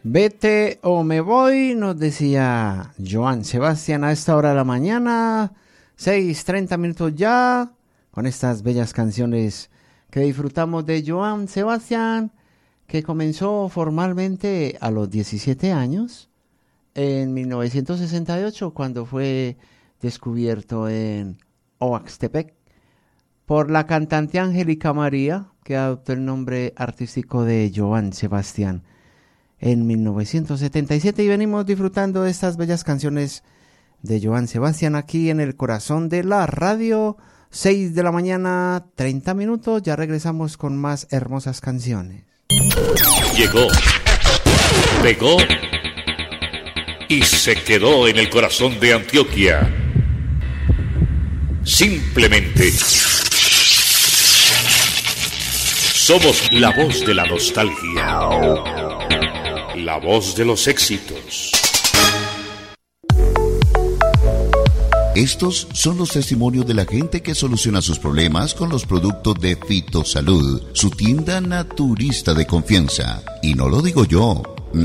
Vete o me voy, nos decía Joan Sebastián a esta hora de la mañana, 6:30 minutos ya, con estas bellas canciones que disfrutamos de Joan Sebastián, que comenzó formalmente a los 17 años, en 1968, cuando fue descubierto en Oaxtepec por la cantante Angélica María, que adoptó el nombre artístico de Joan Sebastián en 1977, y venimos disfrutando de estas bellas canciones de Joan Sebastián aquí en el corazón de la radio. 6 de la mañana, 30 minutos, ya regresamos con más hermosas canciones. Llegó, pegó y se quedó en el corazón de Antioquia. Simplemente somos la voz de la nostalgia, la voz de los éxitos. Estos son los testimonios de la gente que soluciona sus problemas con los productos de Fitosalud, su tienda naturista de confianza. Y no lo digo yo,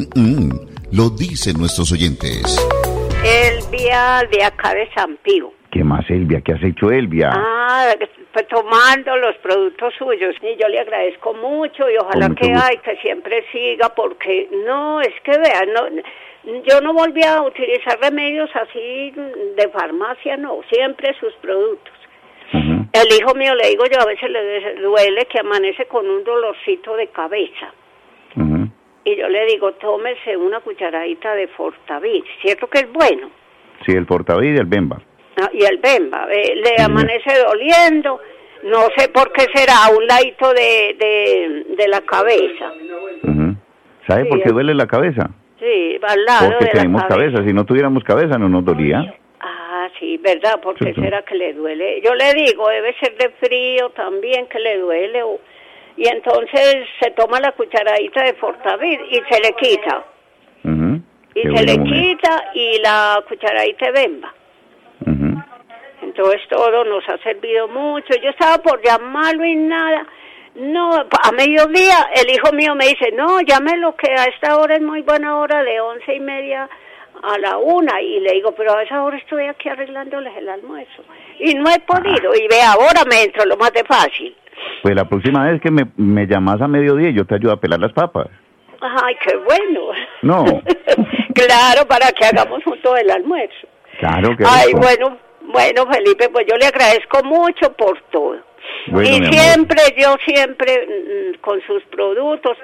lo dicen nuestros oyentes. Elvia de acá de San Pío. ¿Qué más, Elvia? ¿Qué has hecho, Elvia? Pues tomando los productos suyos, y yo le agradezco mucho y ojalá que siempre siga, porque no, es que vean, yo no volví a utilizar remedios así de farmacia, no, siempre sus productos. Uh-huh. El hijo mío, le digo yo, a veces le duele que amanece con un dolorcito de cabeza. Uh-huh. Y yo le digo, tómese una cucharadita de Fortavid, ¿cierto que es bueno? Sí, el Fortavid y el Bemba. Y el Bemba, le amanece doliendo, no sé por qué será, a un ladito de la cabeza. Uh-huh. ¿Sabe sí, por qué duele la cabeza? Sí, al lado porque de tenemos la cabeza. Si no tuviéramos cabeza no nos dolía. Ah, sí, ¿verdad? ¿Por qué será que le duele? Yo le digo, debe ser de frío también que le duele. Y entonces se toma la cucharadita de Fortavid y se le quita. Uh-huh. Y qué se le quita y la cucharadita de Bemba. Uh-huh. Entonces todo nos ha servido mucho. Yo estaba por llamarlo y nada. No, a mediodía el hijo mío me dice, no, llámelo que a esta hora es muy buena hora, de 11:30 a la 1, y le digo, pero a esa hora estoy aquí arreglándoles el almuerzo, y no he podido, y ve, ahora me entro lo más de fácil. Pues la próxima vez que me llamas a mediodía, yo te ayudo a pelar las papas. Ay, qué bueno. No. Claro, para que hagamos juntos el almuerzo. Claro que ay, bueno, Felipe, pues yo le agradezco mucho por todo. Bueno, y yo siempre con sus productos,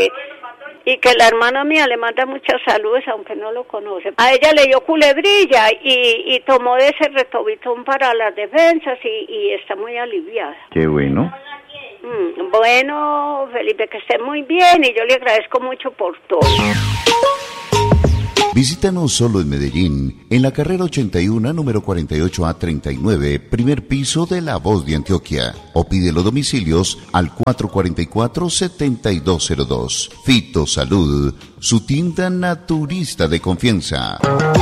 y que la hermana mía le manda muchas saludos, aunque no lo conoce. A ella le dio culebrilla y tomó de ese retobitón para las defensas y está muy aliviada. Qué bueno. Bueno, Felipe, que esté muy bien y yo le agradezco mucho por todo. Visítanos solo en Medellín, en la carrera 81, número 48A39, primer piso de La Voz de Antioquia. O pide los domicilios al 444-7202. Fitosalud, su tienda naturista de confianza.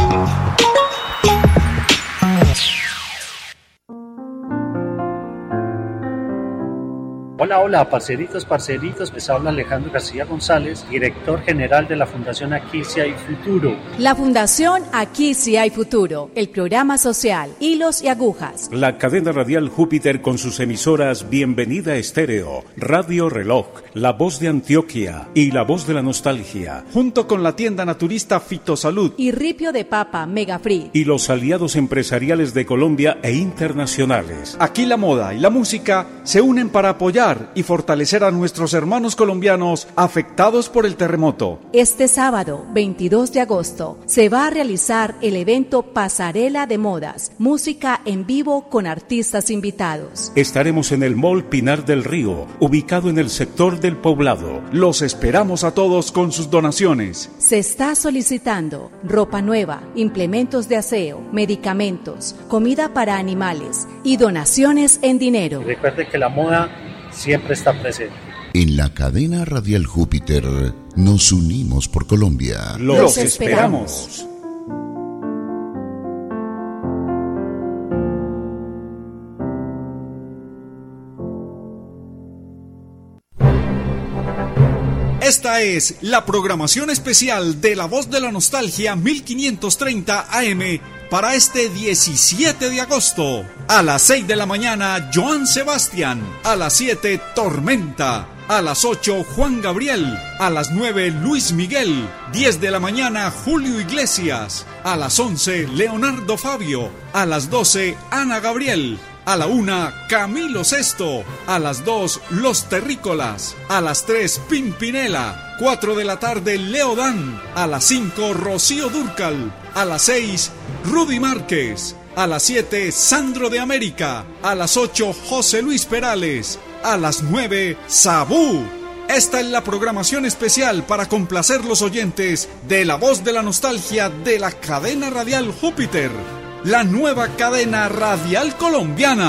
Hola, parceritos, les habla Alejandro García González, director general de la Fundación Aquí Sí Hay Futuro. La Fundación Aquí Sí Hay Futuro, el programa social Hilos y Agujas. La cadena radial Júpiter con sus emisoras Bienvenida Estéreo, Radio Reloj, La Voz de Antioquia y La Voz de la Nostalgia. Junto con la tienda naturista Fitosalud y Ripio de Papa Mega Free. Y los aliados empresariales de Colombia e internacionales. Aquí la moda y la música se unen para apoyar y fortalecer a nuestros hermanos colombianos afectados por el terremoto. Este sábado, 22 de agosto, se va a realizar el evento Pasarela de Modas, música en vivo con artistas invitados. Estaremos en el Mall Pinar del Río, ubicado en el sector del Poblado. Los esperamos a todos con sus donaciones. Se está solicitando ropa nueva, implementos de aseo, medicamentos, comida para animales y donaciones en dinero. Recuerde que la moda siempre está presente. En la cadena radial Júpiter nos unimos por Colombia. Los esperamos. Esta es la programación especial de La Voz de la Nostalgia 1530 AM para este 17 de agosto. A las 6 de la mañana, Joan Sebastián. A las 7, Tormenta. A las 8, Juan Gabriel. A las 9, Luis Miguel. 10 de la mañana, Julio Iglesias. A las 11, Leonardo Fabio. A las 12, Ana Gabriel. A la 1, Camilo Sesto. A las 2, Los Terrícolas. A las 3, Pimpinela. 4 de la tarde, Leo Dan. A las 5, Rocío Dúrcal. A las 6, Rudy Márquez. A las 7, Sandro de América. A las 8, José Luis Perales. A las 9, Sabú. Esta es la programación especial para complacer los oyentes de La Voz de la Nostalgia de la cadena radial Júpiter, la nueva cadena radial colombiana.